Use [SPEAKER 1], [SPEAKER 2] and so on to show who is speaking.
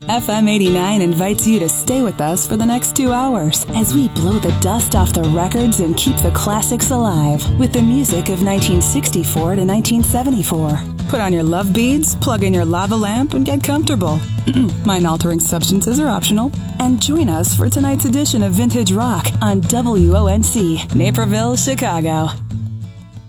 [SPEAKER 1] FM 89 invites you to stay with us for the next 2 hours as we blow the dust off the records and keep the classics alive with the music of 1964 to 1974. Put on your love beads, plug in your lava lamp, and get comfortable. Mind-altering substances are optional. And join us for tonight's edition of Vintage Rock on WONC, Naperville, Chicago.